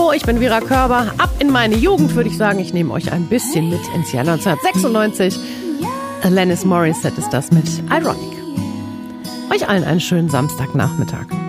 Hallo, ich bin Vera Körber. Ab in meine Jugend würde ich sagen, ich nehme euch ein bisschen mit ins Jahr 1996. Alanis Morissette ist das mit Ironic. Euch allen einen schönen Samstagnachmittag.